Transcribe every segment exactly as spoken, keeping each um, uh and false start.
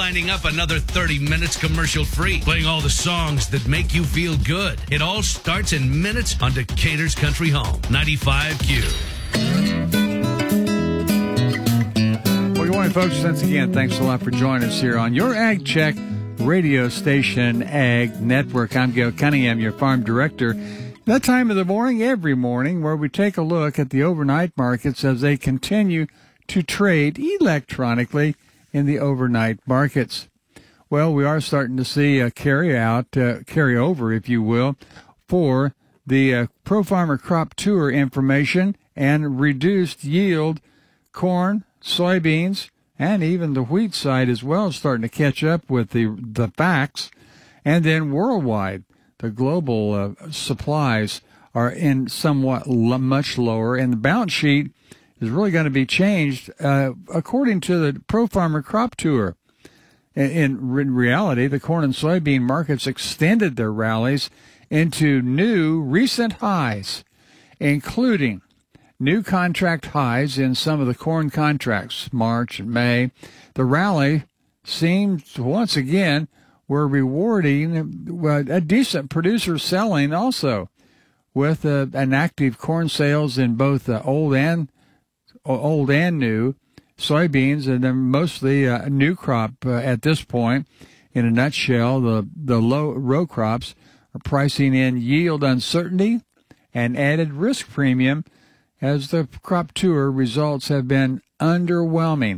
lining up another thirty minutes commercial-free, playing all the songs that make you feel good. It all starts in minutes on Decatur's Country Home, ninety-five Q. Well, good morning, folks. Once again, thanks a lot for joining us here on your Ag Check radio station, Ag Network. I'm Gil Cunningham, your farm director. That time of the morning, every morning, where we take a look at the overnight markets as they continue to trade electronically in the overnight markets. Well, we are starting to see a carry out, uh, carry over, if you will, for the uh, Pro Farmer Crop Tour information and reduced yield corn, soybeans, and even the wheat side as well, starting to catch up with the the facts. And then worldwide, the global uh, supplies are in somewhat l- much lower, and the balance sheet is really going to be changed uh, according to the Pro Farmer Crop Tour. In, in reality, the corn and soybean markets extended their rallies into new recent highs, including new contract highs in some of the corn contracts, March and May. The rally seemed, once again, were rewarding uh, a decent producer selling also, with uh, an active corn sales in both uh, old and old and new soybeans, and then mostly uh, new crop uh, at this point. In a nutshell, the, the low row crops are pricing in yield uncertainty and added risk premium, as the crop tour results have been underwhelming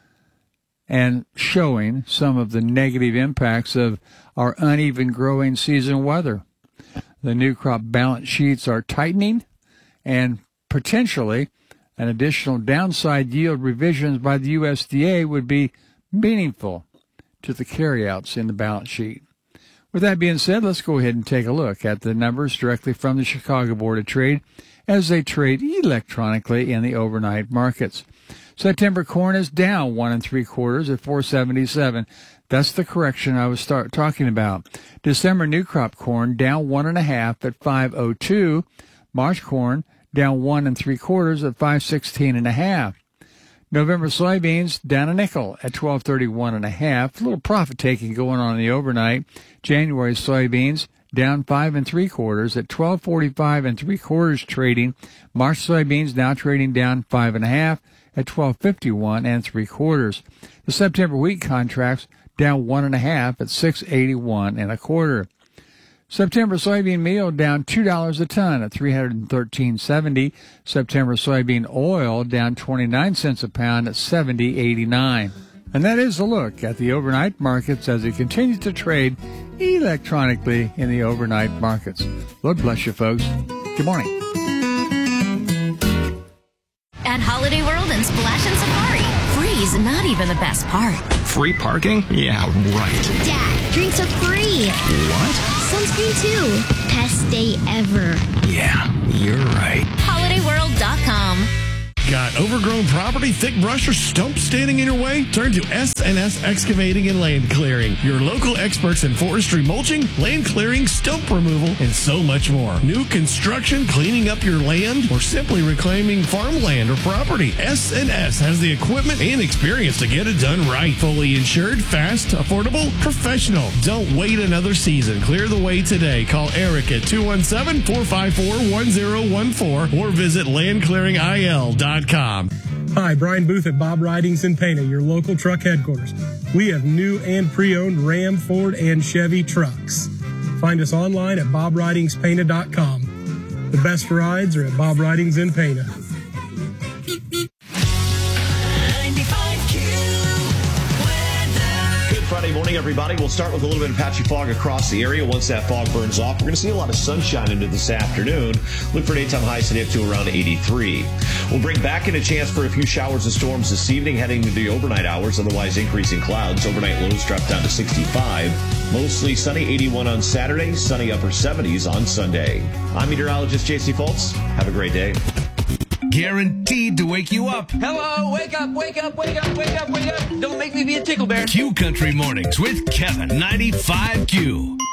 and showing some of the negative impacts of our uneven growing season weather. The new crop balance sheets are tightening, and potentially an additional downside yield revisions by the U S D A would be meaningful to the carryouts in the balance sheet. With that being said, let's go ahead and take a look at the numbers directly from the Chicago Board of Trade as they trade electronically in the overnight markets. September corn is down one and three quarters at four seventy-seven. That's the correction I was start talking about. December new crop corn down one and a half at five oh two. March corn down one and three quarters at five sixteen and a half. November soybeans down a nickel at twelve thirty-one and a half. A little profit taking going on in the overnight. January soybeans down five and three quarters at twelve forty-five and three quarters trading. March soybeans now trading down five and a half at twelve fifty-one and three quarters. The September wheat contracts down one and a half at six eighty-one and a quarter. September soybean meal down two dollars a ton at three hundred thirteen seventy. September soybean oil down twenty-nine cents a pound at seventy eighty-nine. And that is a look at the overnight markets as they continue to trade electronically in the overnight markets. Lord bless you, folks. Good morning. At Holiday World and Splash and Safari, free's not even the best part. Free parking? Yeah, right. Dad, drinks are free. What? Sunscreen too. Best day ever. Yeah, you're right. holiday world dot com. Got overgrown property, thick brush, or stump standing in your way? Turn to S and S Excavating and Land Clearing. Your local experts in forestry mulching, land clearing, stump removal, and so much more. New construction, cleaning up your land, or simply reclaiming farmland or property. S and S has the equipment and experience to get it done right. Fully insured, fast, affordable, professional. Don't wait another season. Clear the way today. Call Eric at two one seven, four five four, one zero one four or visit land clearing I L dot com. Hi, Brian Booth at Bob Ridings in Pana, your local truck headquarters. We have new and pre-owned Ram, Ford, and Chevy trucks. Find us online at bob ridings pana dot com. The best rides are at Bob Ridings in Pana. Friday morning, everybody. We'll start with a little bit of patchy fog across the area. Once that fog burns off, we're going to see a lot of sunshine into this afternoon. Look for daytime highs today up to around eighty-three. We'll bring back in a chance for a few showers and storms this evening, heading into the overnight hours. Otherwise, increasing clouds. Overnight lows drop down to sixty-five. Mostly sunny, eighty-one on Saturday. Sunny upper seventies on Sunday. I'm meteorologist J C Fultz. Have a great day. Guaranteed to wake you up. Hello, wake up, wake up, wake up, wake up, wake up. Don't make me be a tickle bear. Q Country Mornings with Kevin, ninety-five Q.